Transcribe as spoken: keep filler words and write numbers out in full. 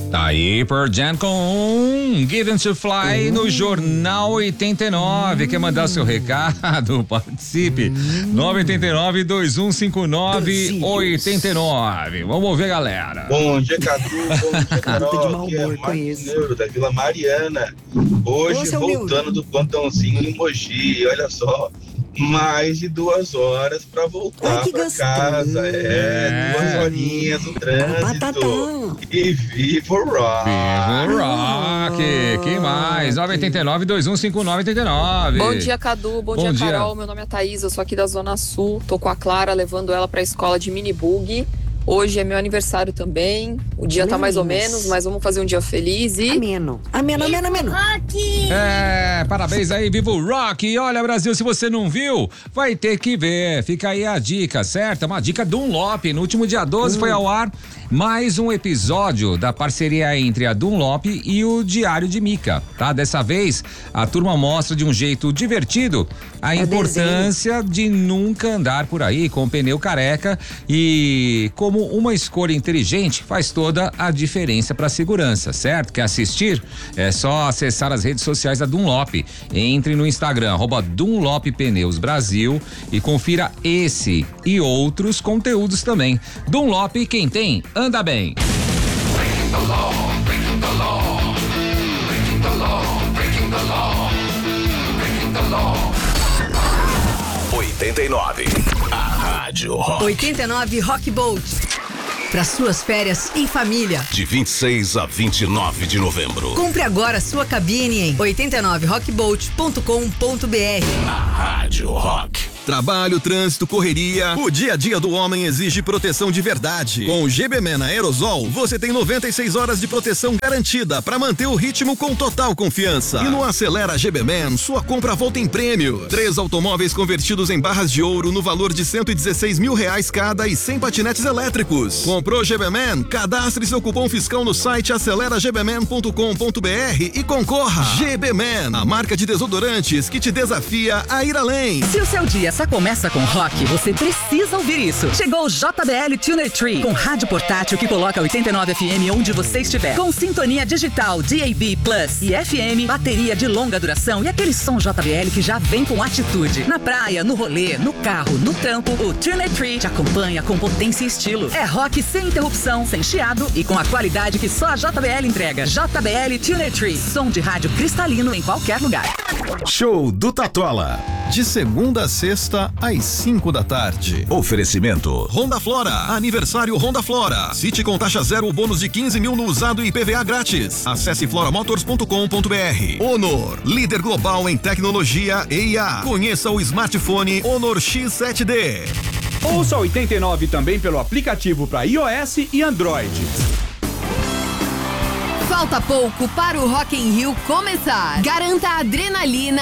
Tá aí por Jan com Given to Fly no Jornal oitenta e nove. Quer mandar seu recado? Participe. nove oito nove, dois um cinco nove, oito nove. Vamos ver, galera. Bom dia, Cadu. Bom dia, Carol. Aqui é Marcos Neuro, da Vila Mariana. Hoje, Nossa, voltando do plantãozinho em Mogi. Olha só. Mais de duas horas pra voltar Ai, pra gostoso. casa. É, duas horinhas no trânsito. Batatão. E viva o rock! Viva o rock! Quem mais? nove oito nove, dois um cinco nove, oito nove. Bom dia, Cadu. Bom, Bom dia, dia. Carol. Meu nome é Thaís, eu sou aqui da Zona Sul. Tô com a Clara, levando ela pra escola de mini bug. Hoje é meu aniversário também. O dia tá mais ou menos, mas vamos fazer um dia feliz e... Ameno. Ameno, ameno, ameno. É, parabéns aí, viva o rock! E olha, Brasil, se você não viu, vai ter que ver. Fica aí a dica, certo? Uma dica Dunlop. No último dia doze hum. foi ao ar mais um episódio da parceria entre a Dunlop e o Diário de Mica, tá? Dessa vez, a turma mostra de um jeito divertido a é importância desenho. de nunca andar por aí com o pneu careca e como uma escolha inteligente faz toda a diferença para a segurança, certo? Quer assistir? É só acessar as redes sociais da Dunlop. Entre no Instagram, arroba Dunlop Pneus Brasil e confira esse e outros conteúdos também. Dunlop, quem tem, anda bem. oitenta e nove, a Rádio Rock. oitenta e nove Rock Bolt. Para suas férias em família. De vinte e seis a vinte e nove de novembro. Compre agora sua cabine em oitenta e nove rock bolt ponto com ponto b r. A Rádio Rock. Trabalho, trânsito, correria. O dia a dia do homem exige proteção de verdade. Com o G B Man Aerosol, você tem noventa e seis horas de proteção garantida para manter o ritmo com total confiança. E no Acelera G B Man, sua compra volta em prêmios. Três automóveis convertidos em barras de ouro no valor de cento e dezesseis mil reais cada e cem patinetes elétricos. Comprou G B Man? Cadastre seu cupom fiscal no site acelera g b man ponto com ponto b r e concorra. G B Man, a marca de desodorantes que te desafia a ir além. Se o seu dia só começa com rock, você precisa ouvir isso. Chegou o J B L Tuner Tree, com rádio portátil que coloca oitenta e nove F M onde você estiver. Com sintonia digital D A B Plus e F M, bateria de longa duração e aquele som J B L que já vem com atitude. Na praia, no rolê, no carro, no trampo, o Tuner Tree te acompanha com potência e estilo. É rock sem interrupção, sem chiado e com a qualidade que só a J B L entrega. J B L Tuner Tree, som de rádio cristalino em qualquer lugar. Show do Tatola, de segunda a sexta às cinco da tarde. Oferecimento Honda Flora, aniversário Honda Flora. City com taxa zero, o bônus de quinze mil no usado e I P V A grátis. Acesse flora motors ponto com ponto b r. Honor, líder global em tecnologia e I A. Conheça o smartphone Honor X sete D. Ouça oitenta e nove também pelo aplicativo para iOS e Android. Falta pouco para o Rock in Rio começar. Garanta a adrenalina